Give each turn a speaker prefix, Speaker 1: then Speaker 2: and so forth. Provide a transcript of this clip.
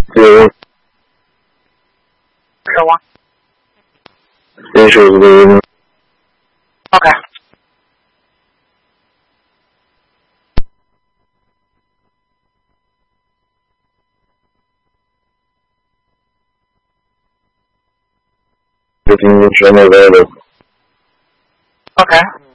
Speaker 1: 有
Speaker 2: 什么
Speaker 1: 这手机的音。
Speaker 2: ？OK。
Speaker 1: 就今天全都在的。
Speaker 2: OK。